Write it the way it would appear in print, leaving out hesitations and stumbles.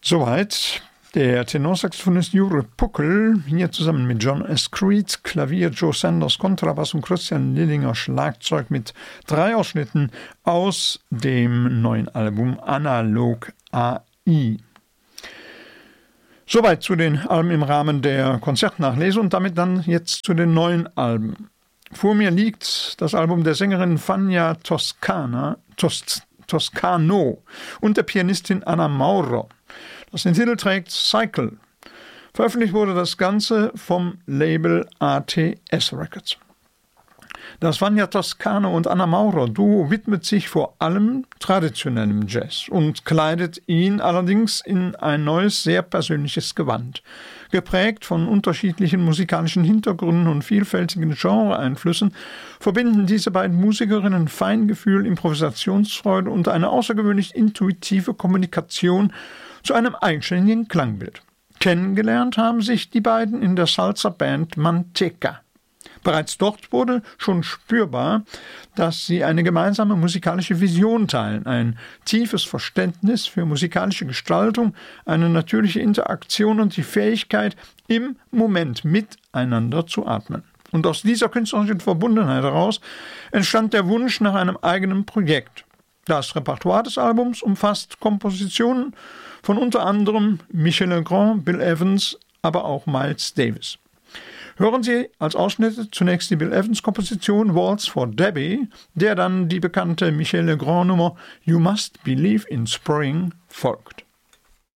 Soweit der Tenorsaxophonist Jure Puckel, hier zusammen mit John S. Creed, Klavier, Joe Sanders, Kontrabass und Christian Lillinger Schlagzeug mit 3 Ausschnitten aus dem neuen Album Analog AI. Soweit zu den Alben im Rahmen der Konzertnachlese und damit dann jetzt zu den neuen Alben. Vor mir liegt das Album der Sängerin Fania Toscano und der Pianistin Anna Mauro, das den Titel trägt Cycle. Veröffentlicht wurde das Ganze vom Label ATS Records. Das Fania Toscano und Anna Mauro Duo widmet sich vor allem traditionellem Jazz und kleidet ihn allerdings in ein neues, sehr persönliches Gewand. Geprägt von unterschiedlichen musikalischen Hintergründen und vielfältigen Genre-Einflüssen verbinden diese beiden Musikerinnen Feingefühl, Improvisationsfreude und eine außergewöhnlich intuitive Kommunikation zu einem eigenständigen Klangbild. Kennengelernt haben sich die beiden in der Salsa-Band Manteca. Bereits dort wurde schon spürbar, dass sie eine gemeinsame musikalische Vision teilen, ein tiefes Verständnis für musikalische Gestaltung, eine natürliche Interaktion und die Fähigkeit, im Moment miteinander zu atmen. Und aus dieser künstlerischen Verbundenheit heraus entstand der Wunsch nach einem eigenen Projekt. Das Repertoire des Albums umfasst Kompositionen von unter anderem Michel Legrand, Bill Evans, aber auch Miles Davis. Hören Sie als Ausschnitte zunächst die Bill Evans-Komposition Waltz for Debbie, der dann die bekannte Michel Legrand-Nummer You Must Believe in Spring folgt.